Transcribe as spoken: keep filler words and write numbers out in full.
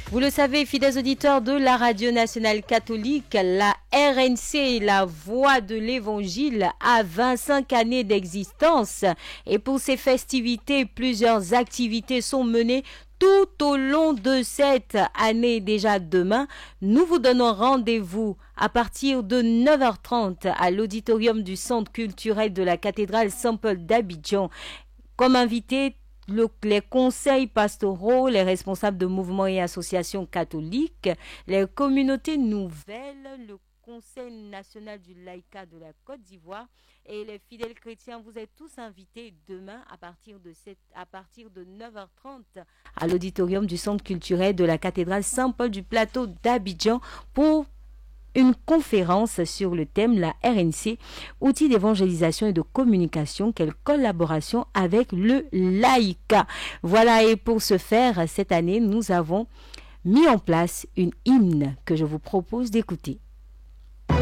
Vous le savez, fidèles auditeurs de la Radio Nationale Catholique, la R N C, la Voix de l'Évangile, a vingt-cinq années d'existence. Et pour ces festivités, plusieurs activités sont menées tout au long de cette année. Déjà demain, nous vous donnons rendez-vous à partir de neuf heures trente à l'auditorium du Centre culturel de la cathédrale Saint-Paul d'Abidjan. Comme invité, Le, les conseils pastoraux, les responsables de mouvements et associations catholiques, les communautés nouvelles, le Conseil national du laïcat de la Côte d'Ivoire et les fidèles chrétiens. Vous êtes tous invités demain à partir de, cette, à partir de neuf heures trente à l'auditorium du Centre culturel de la cathédrale Saint-Paul du plateau d'Abidjan pour une conférence sur le thème la R N C, outils d'évangélisation et de communication, quelle collaboration avec le laïcat. Voilà, et pour ce faire, cette année, nous avons mis en place une hymne que je vous propose d'écouter.